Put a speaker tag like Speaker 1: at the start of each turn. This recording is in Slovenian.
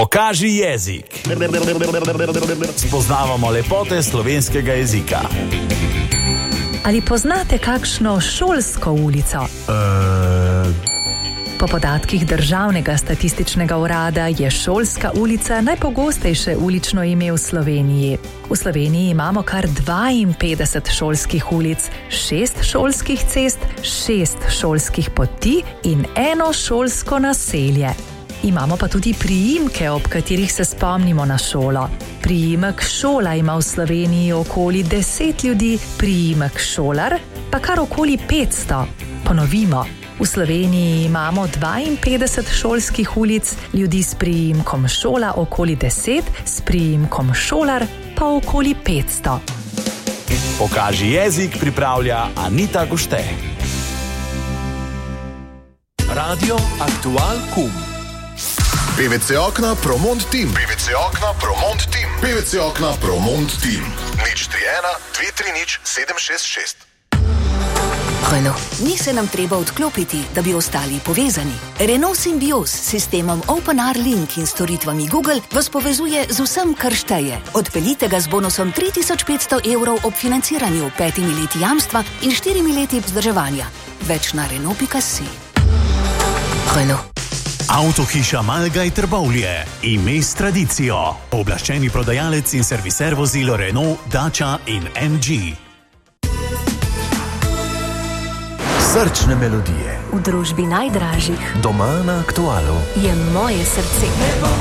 Speaker 1: Pokaži jezik. Spoznavamo lepote slovenskega jezika.
Speaker 2: Ali poznate kakšno šolsko ulico? Po podatkih Državnega statističnega urada je šolska ulica najpogostejše ulično ime v Sloveniji. V Sloveniji imamo kar 52 šolskih ulic, 6 šolskih cest, 6 šolskih poti in 1 šolsko naselje. Imamo pa tudi priimke, ob katerih se spomnimo na šolo. Priimek šola ima v Sloveniji okoli 10 ljudi, priimek šolar pa kar okoli 500. Ponovimo. V Sloveniji imamo 52 šolskih ulic, ljudi s priimkom šola okoli 10, s priimkom šolar pa okoli 500.
Speaker 1: Pokaži jezik pripravlja Anita Gušte.
Speaker 3: Radio Aktual Kum.
Speaker 4: PVC okna Promont Team. PVC okna Promont Team. PVC okna Promont Team. 031 230 766.
Speaker 5: Renault. Ni se nam treba odklopiti, da bi ostali povezani. Renault Symbioz s sistemom OpenR Link in storitvami Google vas povezuje z vsem, kar šteje. Odpeljite ga z bonusom 3500 evrov ob financiranju, 5 leti jamstva in 4 leti vzdrževanja. Več na Renault.si. Renault.
Speaker 6: Avtohiša Malgaj Trbovlje. Ime s tradicijo. Pooblaščeni prodajalec in serviser vozil Renault, Dacia in MG.
Speaker 3: Srčne melodije.
Speaker 2: V družbi najdražjih
Speaker 3: Doma na Aktualu.
Speaker 2: je moje srce.